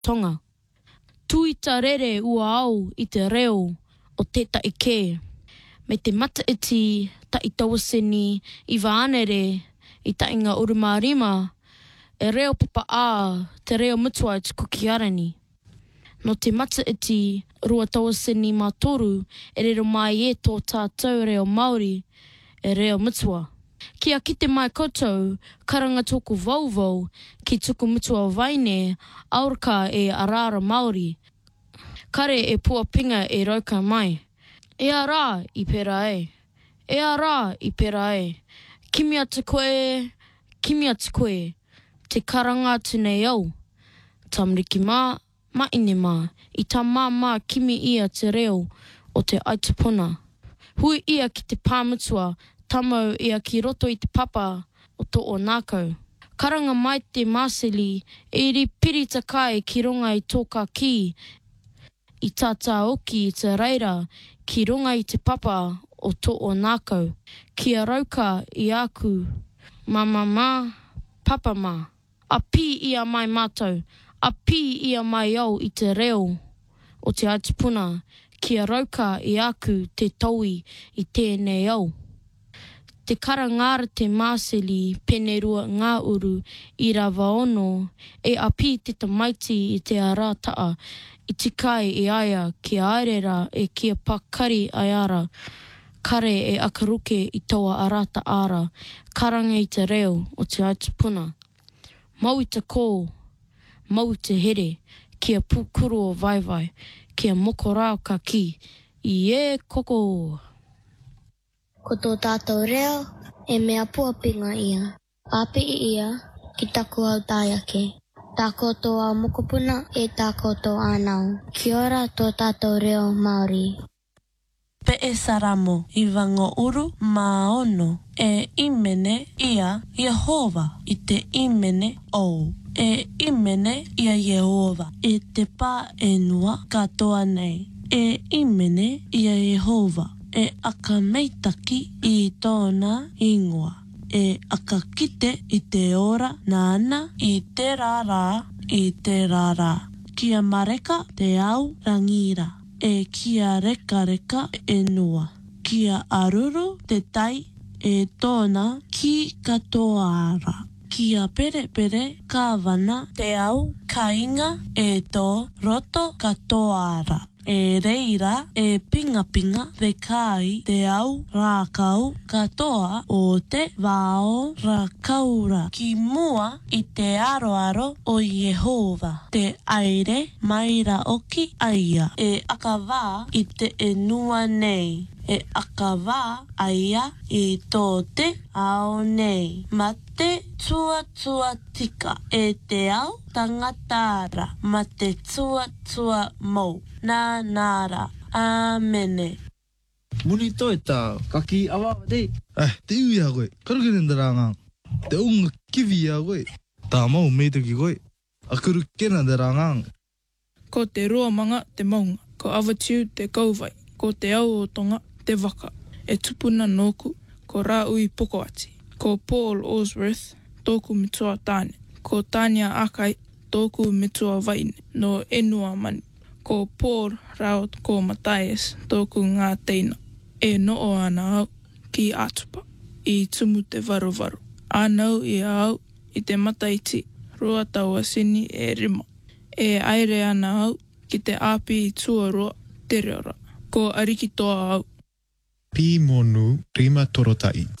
tonga. Tuita rere ua au I te reo o tētai kē. Me te mata iti ta I tawaseni I waanere I ta inga urumarima e reo papa a te reo mutua I te kukiarani. No te mata iti rua tawaseni mā toru e rero mai e tō tātou reo Māori e reo mutua. Kia kite mai koutou, karanga tōku vauvau ki tuku mutua vaine, auraka e arara Māori. Kare e puapinga e rauka mai. E ara I pera e. E ara I pera e. Kimi atu koe, te karanga atu nei au. Tamariki mā, maine mā, I tā mā kimi ia te reo o te aitapuna. Hui ia ki te pāmutua, tamau ia ki roto I te papa o tō o nākau. Karanga mai te māseli, e ri piri takai ki runga I tō ki, I tātā oki I te reira, ki runga I te papa o tō o nākau. Kia rauka I aku, mama, papa mā. A pi ia mai mātou, a pi ia mai au I te reo o te aitapuna, kia rauka I aku te taui I tēnei au. Te karangara te māseli penerua ngā uru I rawa ono, e api te tamaiti I te arataa, I te kai I aia ki aerera e kia pakari ai ara. Kare e akaruke I toa arata ara, karanga I te reo o te aitapuna. Mau I te kō, mau I te here, kia pukuru o vaivai, kia moko rao ka ki, I e koko. Ko tō tātou reo, e mea puapinga ia. Api I ia, ki taku au tāiake. Tā koutou mokopuna, e tā koutou ānau. Kia ora tō tātou reo Māori. Pe e saramo I wango uru maono e imene ia Yehova I te imene ou. E imene ia Yehova e te pā enua katoa nei. E imene ia Yehova e aka meitaki I tōna ingoa. E aka kite I te ora nāna I te rārā. Kia mareka te au rangira. E kia reka e nua. Kia aruru te tai e tōna ki katoara. Kia pere kāwana te au kainga e tō roto katoara. E reira e pinga te kai te au rākau katoa o te wāo rākaura. Ki mua I te aroaro o Yehova. Te aire maira oki aia. E akawā I te enua nei. E akawā aia I tō te ao nei. Ma te tua tika e te ao tangatara. Ma te tua mou. Nā nāra. Āmene. Muni toi tā, kaki awa dei. Te ui a koe, karukene rāngang. Te unga kiwi a koe. Tā mau meituki koe. Akuru kena rāngang. Ko te roa manga te maunga. Ko awatiu te kauwai. Ko te au o tonga te waka. E tupuna nōku. Ko rā ui poko ati. Ko Paul Osworth, tōku mitua tāne. Ko Tania Akai, tōku mitua vaine. No enua mani. Ko Paul Rao ko Matthias, tōku ngā teina. E noo ana au ki atupa. I tumu te varu. Anau I au I te mataiti. Rua taua sini e rima. E aere ana au ki te api I tuaroa te reora. Ko ariki toa au. Pi monu rima torotai.